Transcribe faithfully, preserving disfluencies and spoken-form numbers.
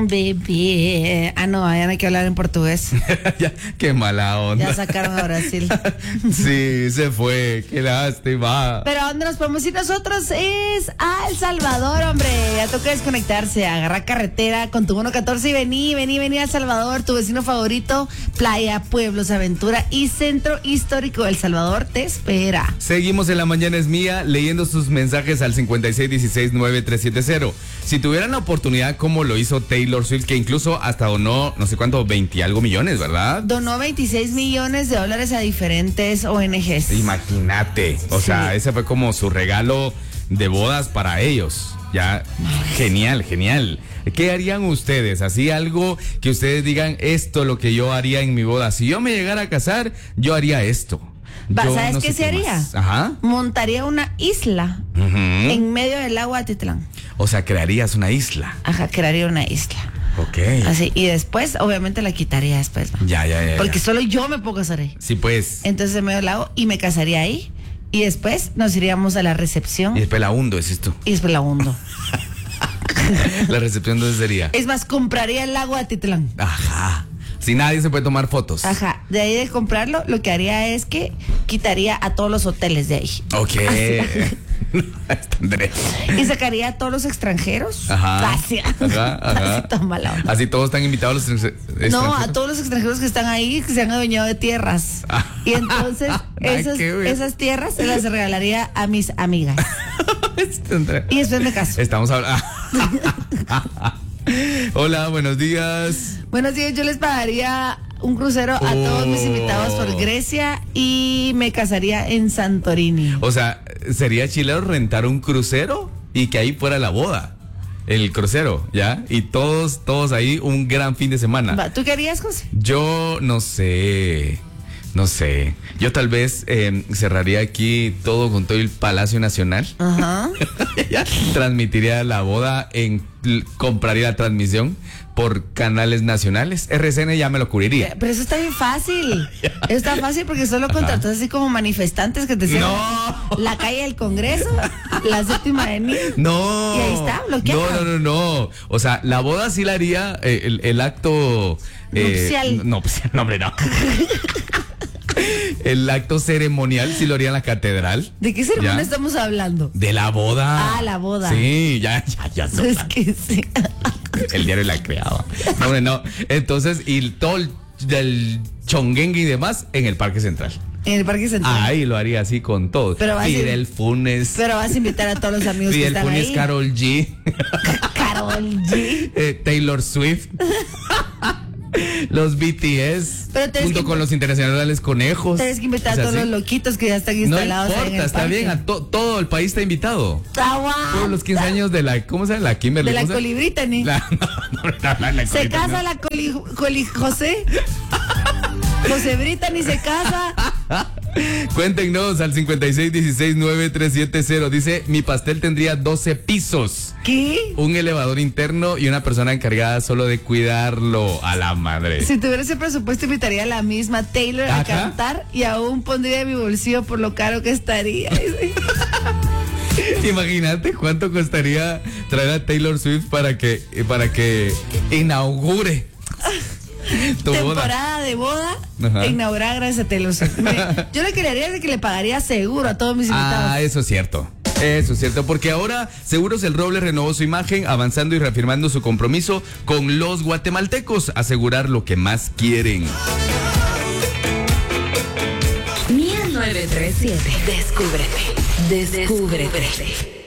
bebé. Ah, no, ya no hay que hablar en portugués. Ya, qué mala onda. Ya sacaron a Brasil. Sí, se fue, qué lástima. Pero ¿a dónde nos podemos ir nosotros? Es a El Salvador, hombre. Ya toca desconectarse, agarrar carretera con tu uno catorce y vení, vení, vení a El Salvador, tu vecino favorito, playa, pueblos, aventura y centro histórico. El Salvador te espera. Seguimos en La Mañana es Mía leyendo sus mensajes al cincuenta y seis dieciséis noventa y tres setenta. Si tuvieran la oportunidad como lo hizo Taylor Swift, que incluso hasta donó no sé cuánto, veinte algo millones, ¿verdad? Donó veintiséis millones de dólares a diferentes O N Ges. Imagínate, o Sí. sea, ese fue como su regalo de bodas para ellos. Ya, genial, genial. ¿Qué harían ustedes? Así algo que ustedes digan, esto es lo que yo haría en mi boda. Si yo me llegara a casar, yo haría esto. Va, Yo ¿sabes no qué sé se haría? más. Ajá. Montaría una isla Ujú. en medio del lago Atitlán. O sea, crearías una isla. Ajá, crearía una isla. Ok. Así, y después, obviamente, la quitaría después, ¿no? Ya, ya, ya. Porque ya. solo yo me puedo casar ahí. Sí, pues. Entonces, en medio del lago, y me casaría ahí. Y después nos iríamos a la recepción. Y después la hundo, es esto. Y después la hundo. La recepción, ¿dónde sería? Es más, compraría el lago Atitlán. Ajá. Si nadie se puede tomar fotos. Ajá. De ahí de comprarlo, lo que haría es que quitaría a todos los hoteles de ahí. Ok. Está Andrés. Y sacaría a todos los extranjeros. Ajá. Así, Ajá, ajá. así tan mala onda. Así todos están invitados los extranjeros. No, a todos los extranjeros que están ahí, que se han adueñado de tierras. Ah. Y entonces, Ay, esas, qué bueno. esas tierras se las regalaría a mis amigas. Este Andrés. Y después me caso. Estamos hablando. Hola, buenos días. Buenos días, yo les pagaría un crucero a todos mis invitados por Grecia y me casaría en Santorini. O sea, sería chileno rentar un crucero y que ahí fuera la boda. El crucero, ¿ya? Y todos, todos ahí un gran fin de semana. Va, ¿tú qué harías, José? Yo no sé, no sé. Yo tal vez eh, cerraría aquí todo con todo el Palacio Nacional. Ajá. Ya, transmitiría la boda, en compraría la transmisión por canales nacionales. R C N ya me lo cubriría. Pero eso está bien fácil. Eso está fácil porque solo contratas así como manifestantes que te cierran No. la calle del Congreso, la séptima avenida. No. Y ahí está, bloqueado. No, no, no, no. O sea, la boda sí la haría eh, el, el acto eh, Nupcial. No, pues, no, hombre, no. El acto ceremonial sí lo haría en la catedral. ¿De qué ceremonia ¿Ya? estamos hablando? De la boda. Ah, la boda. Sí, ya, ya, ya. son- Es que sí. El diario la creaba. No, hombre, no. Entonces, y todo el, del chonguengue y demás en el Parque Central. En el Parque Central. Ahí lo haría así con todo. Pero vas a- Fidel Funes. Pero vas a invitar a todos los amigos que Fidel están Funes, ahí. Karol G. Karol G. eh, Taylor Swift. Los B T S. Pero tienes junto que- con los internacionales conejos. Tienes que invitar O sea, a todos sí. los loquitos que ya están No instalados ahí en importa, el está parque. bien. A to- todo el país está invitado. Aguanta. Todos los quince años de la. ¿Cómo se llama? La Kimberly. De la ¿cómo se llama? Colibritani. La, no, no, no, la- la Se Colibritani, casa no. la coli, coli José. José Brittany se casa. Cuéntenos al cincuenta y seis dieciséis noventa y tres setenta. Dice, mi pastel tendría doce pisos, ¿Qué? un elevador interno y una persona encargada solo de cuidarlo. A la madre. Si tuviera ese presupuesto, invitaría a la misma Taylor a Ajá. cantar y aún pondría de mi bolsillo por lo caro que estaría. Imagínate cuánto costaría traer a Taylor Swift para que, para que inaugure tu boda. Temporada de boda Ajá. inaugurada gracias a Taylor Swift. Me- Yo lo que le haría es que le pagaría seguro a todos mis invitados. Ah, eso es cierto. Eso es cierto, porque ahora Seguros El Roble renovó su imagen, avanzando y reafirmando su compromiso con los guatemaltecos, asegurar lo que más quieren. Mía novecientos treinta y siete. Descúbrete. Descúbrete.